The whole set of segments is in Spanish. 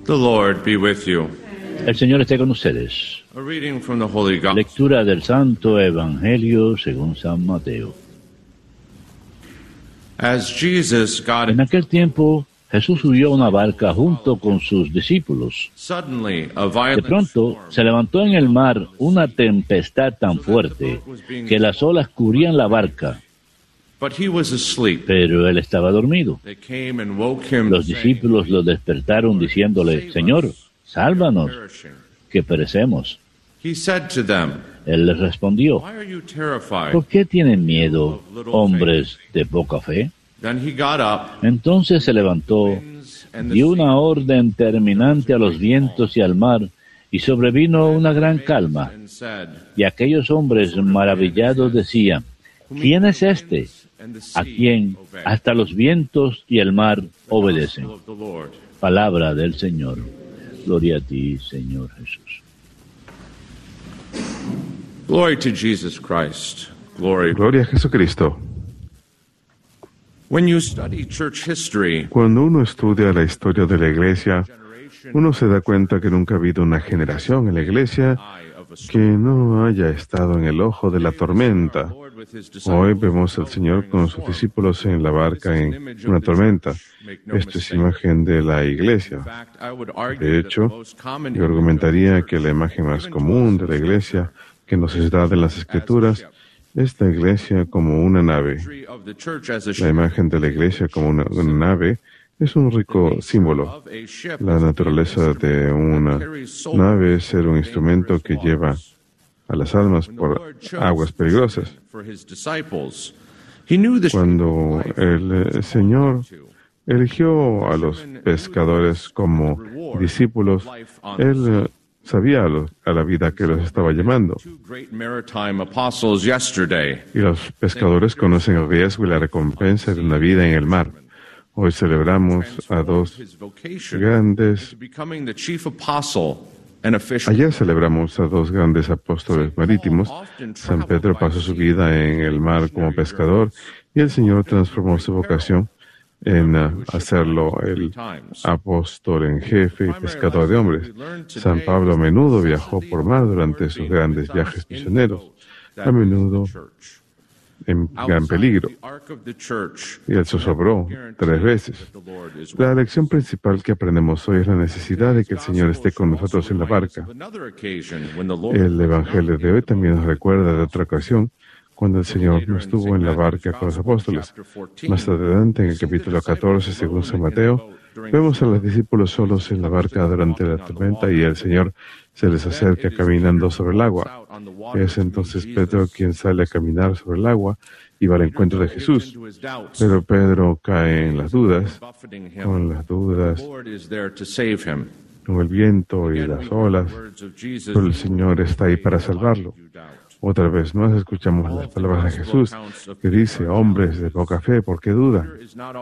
The Lord be with you. El Señor esté con ustedes. A reading from the Holy Gospel. Lectura del Santo Evangelio según San Mateo. As Jesus got En aquel tiempo, Jesús subió a una barca junto con sus discípulos. suddenly a De violent pronto, se levantó en el mar una tempestad tan fuerte que las olas cubrían la barca, but he was asleep. pero él estaba dormido. They came and woke him, Los saying, discípulos lo despertaron diciéndole, Señor, sálvanos, perishing. que perecemos. He said to them, Él les respondió, Why are you terrified? ¿por qué tienen miedo, hombres de poca fe? Then he got up, Entonces se levantó, winds and the dio una sea, orden terminante a los vientos y al mar, y sobrevino una gran calma. and said, Y aquellos hombres maravillados decían, ¿quién es este? and the A sea quien obeyed. hasta los vientos y el mar obedecen. Gospel of the Lord. Palabra del Señor. Gloria a ti, Señor Jesús. Glory to Jesus Christ. Glory. Gloria a Jesucristo. When you study church history, Cuando uno estudia la historia de la Iglesia, uno se da cuenta que nunca ha habido una generación en la Iglesia eye of a que no haya estado en el ojo de la tormenta. Lord with his Hoy disciples vemos al Señor con sus discípulos en la barca en una tormenta. Esto es imagen de la Iglesia. In fact, I would argue De that the hecho, most common yo argumentaría que la imagen más común de la Iglesia que nos es dada en las Escrituras es la Iglesia como una nave. imagery of the church as a La ship imagen de la Iglesia como una nave es un rico símbolo. of a ship La naturaleza de una nave es ser un instrumento que lleva a las almas por aguas peligrosas. for his disciples. He knew the Cuando el Señor eligió a los pescadores como discípulos, Él sabía a la vida que los estaba llamando. two great maritime apostles yesterday. Y los pescadores conocen el riesgo y la recompensa de una vida en el mar. Hoy celebramos a dos His vocation grandes. to becoming the chief apostle and official. Ayer celebramos a dos grandes apóstoles marítimos. San Pedro pasó su vida en el mar como pescador y el Señor transformó su vocación en hacerlo el apóstol en jefe y pescador de hombres. San Pablo a menudo viajó por mar durante sus grandes viajes misioneros, a menudo en gran peligro, y él zozobró 3 veces. La lección principal que aprendemos hoy es la necesidad de que el Señor esté con nosotros en la barca. El Evangelio de hoy también nos recuerda de otra ocasión cuando el Señor no estuvo en la barca con los apóstoles. Más adelante, en el capítulo 14, según San Mateo, vemos a los discípulos solos en la barca durante la tormenta y el Señor se les acerca caminando sobre el agua. Es entonces Pedro quien sale a caminar sobre el agua y va al encuentro de Jesús. Pero Pedro cae en las dudas, con el viento y las olas, pero el Señor está ahí para salvarlo. Otra vez más escuchamos las palabras de Jesús que dice, hombres de poca fe, ¿por qué dudan?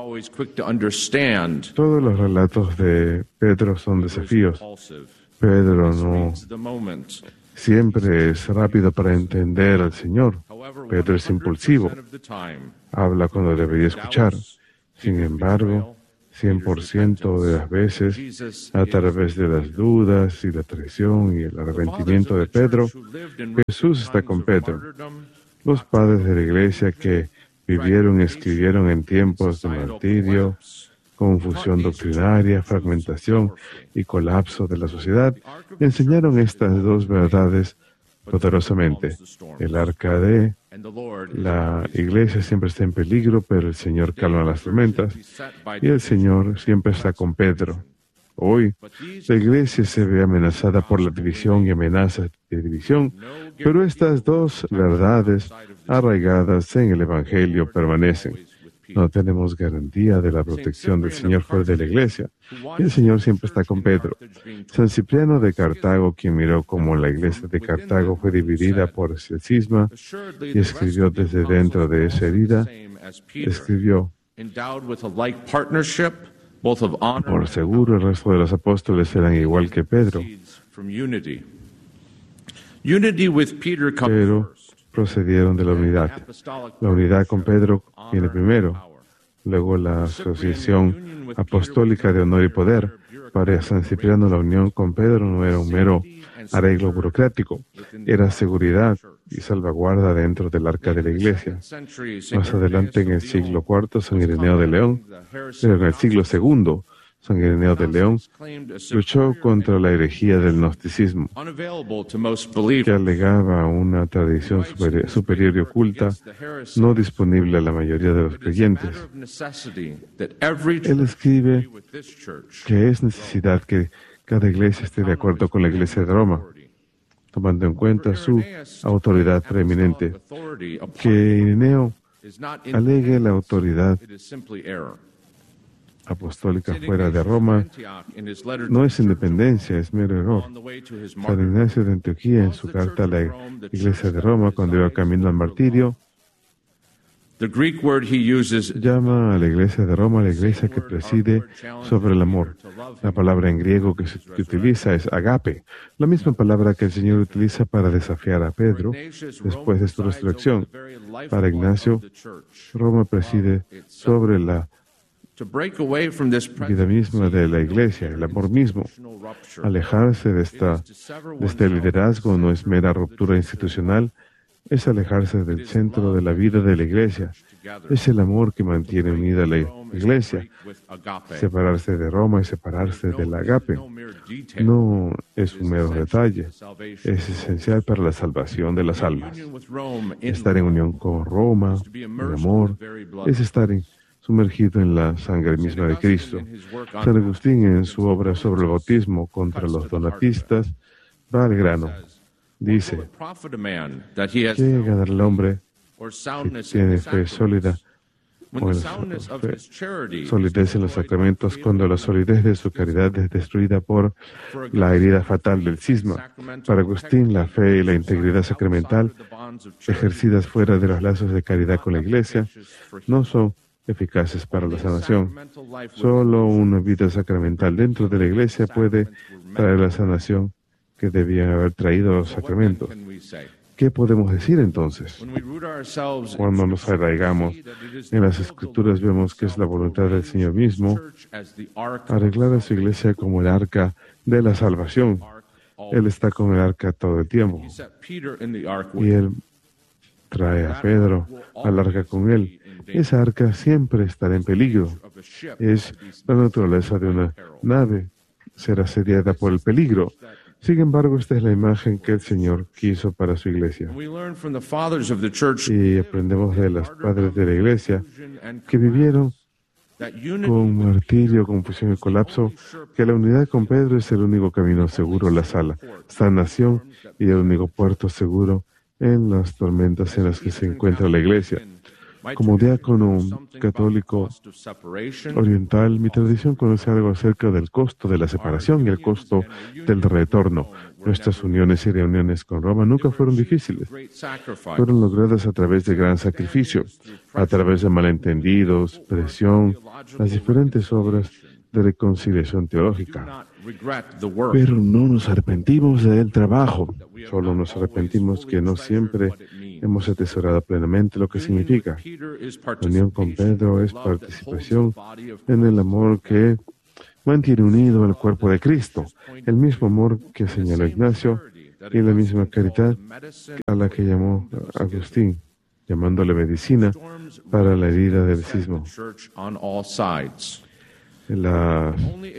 Todos los relatos de Pedro son desafíos. Pedro no siempre es rápido para entender al Señor. Pedro es impulsivo. Habla cuando debería escuchar. Sin embargo, 100% de las veces, a través de las dudas y la traición y el arrepentimiento de Pedro, Jesús está con Pedro. Los padres de la Iglesia que vivieron y escribieron en tiempos de martirio, confusión doctrinaria, fragmentación y colapso de la sociedad, enseñaron estas dos verdades poderosamente. El arca de la Iglesia siempre está en peligro, pero el Señor calma las tormentas y el Señor siempre está con Pedro. Hoy, la Iglesia se ve amenazada por la división y amenazas de división, pero estas dos verdades arraigadas en el Evangelio permanecen. No tenemos garantía de la protección del Señor fuera de la Iglesia. Y el Señor siempre está con Pedro. San Cipriano de Cartago, quien miró cómo la Iglesia de Cartago fue dividida por el cisma y escribió desde dentro de esa herida, escribió, por seguro el resto de los apóstoles eran igual que Pedro. Pero procedieron de la unidad. La unidad con Pedro viene primero, luego la asociación apostólica de honor y poder, Para San Cipriano, la unión con Pedro no era un mero arreglo burocrático, era seguridad y salvaguarda dentro del arca de la Iglesia. Más adelante, en el siglo IV, San Ireneo de León, pero en el siglo II, San Ireneo de León luchó contra la herejía del gnosticismo, que alegaba una tradición superior y oculta, no disponible a la mayoría de los creyentes. Él escribe que es necesidad que cada iglesia esté de acuerdo con la Iglesia de Roma, tomando en cuenta su autoridad preeminente. Que Ireneo alegue la autoridad apostólica fuera de Roma no es independencia, es mero error. San Ignacio de Antioquía, en su carta a la Iglesia de Roma, cuando iba camino al martirio, llama a la Iglesia de Roma la iglesia que preside sobre el amor. La palabra en griego que se utiliza es agape, la misma palabra que el Señor utiliza para desafiar a Pedro después de su resurrección. Para Ignacio, Roma preside sobre la vida misma de la Iglesia, el amor mismo. Alejarse de este liderazgo no es mera ruptura institucional, es alejarse del centro de la vida de la Iglesia. Es el amor que mantiene unida la Iglesia. Separarse de Roma y separarse del agape no es un mero detalle, es esencial para la salvación de las almas. Estar en unión con Roma, en amor, es estar sumergido en la sangre misma de Cristo. San Agustín, en su obra sobre el bautismo contra los donatistas, va al grano. Dice, ¿qué ganará el hombre si tiene fe sólida o solidez en los sacramentos cuando la solidez de su caridad es destruida por la herida fatal del cisma? Para Agustín, la fe y la integridad sacramental, ejercidas fuera de los lazos de caridad con la Iglesia, no son eficaces para la sanación. Solo una vida sacramental dentro de la Iglesia puede traer la sanación que debían haber traído los sacramentos. ¿Qué podemos decir entonces? Cuando nos arraigamos en las Escrituras, vemos que es la voluntad del Señor mismo arreglar a su Iglesia como el arca de la salvación. Él está con el arca todo el tiempo. Y Él trae a Pedro al arca con Él. Esa arca siempre estará en peligro. Es la naturaleza de una nave, ser asediada por el peligro. Sin embargo, esta es la imagen que el Señor quiso para su Iglesia. Y aprendemos de los padres de la Iglesia que vivieron con martirio, confusión y colapso, que la unidad con Pedro es el único camino seguro a la sanación y el único puerto seguro en las tormentas en las que se encuentra la Iglesia. Como diácono católico oriental, mi tradición conoce algo acerca del costo de la separación y el costo del retorno. Nuestras uniones y reuniones con Roma nunca fueron difíciles. Fueron logradas a través de gran sacrificio, a través de malentendidos, presión, las diferentes obras de reconciliación teológica. Pero no nos arrepentimos del trabajo, solo nos arrepentimos que no siempre hemos atesorado plenamente lo que significa. La unión con Pedro es participación en el amor que mantiene unido al cuerpo de Cristo, el mismo amor que señaló Ignacio y la misma caridad a la que llamó Agustín, llamándole medicina para la herida del cisma. Las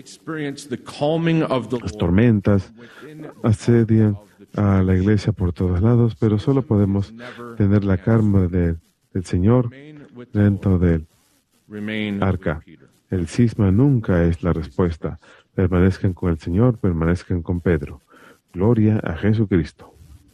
tormentas asedian a la Iglesia por todos lados, pero solo podemos tener la calma del Señor dentro del arca. El cisma nunca es la respuesta. Permanezcan con el Señor, permanezcan con Pedro. Gloria a Jesucristo.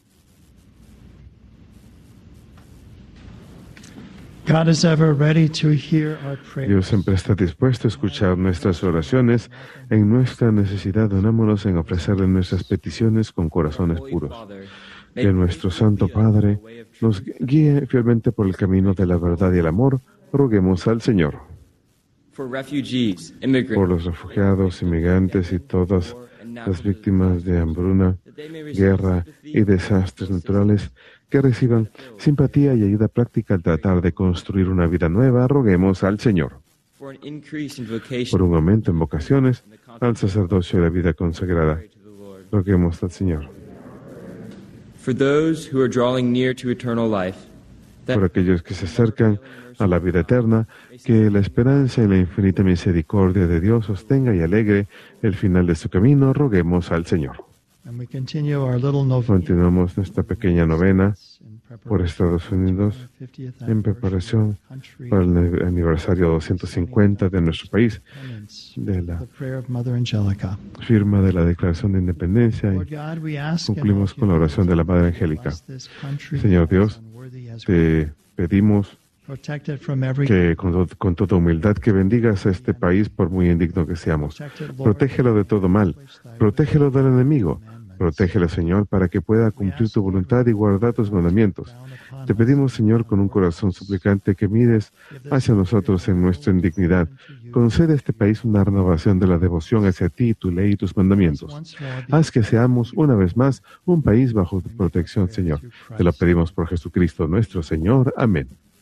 Dios siempre está dispuesto a escuchar nuestras oraciones. En nuestra necesidad, unámonos en ofrecerle nuestras peticiones con corazones puros. Que nuestro Santo Padre nos guíe fielmente por el camino de la verdad y el amor. Roguemos al Señor. Por los refugiados, inmigrantes y todas las víctimas de hambruna, guerra y desastres naturales, que reciban simpatía y ayuda práctica al tratar de construir una vida nueva, roguemos al Señor. Por un aumento en vocaciones, al sacerdocio y la vida consagrada. Roguemos al Señor. For those who are drawing near to eternal life, that Por aquellos que se acercan a la vida eterna, que la esperanza y la infinita misericordia de Dios sostenga y alegre el final de su camino, roguemos al Señor. and we continue our little novena Continuamos nuestra pequeña novena in por Estados Unidos preparation for the 50th en preparación anniversary para el aniversario 250 de nuestro país, independence, de la the prayer of Mother Angelica. firma de la Declaración de Independencia, Lord y God, we ask in concluimos all con la oración de la Madre humility to Angélica. bless this country Señor Dios, as unworthy as we te pedimos protect it from every que con toda humildad que bendigas a este país por muy indigno que seamos. protect it, Lord. Protégelo de todo mal, protégelo del enemigo, protégelo, Señor, para que pueda cumplir tu voluntad y guardar tus mandamientos. Te pedimos, Señor, con un corazón suplicante que mires hacia nosotros en nuestra indignidad. Concede a este país una renovación de la devoción hacia ti, tu ley y tus mandamientos. Haz que seamos una vez más un país bajo tu protección, Señor. Te lo pedimos por Jesucristo nuestro Señor. Amén.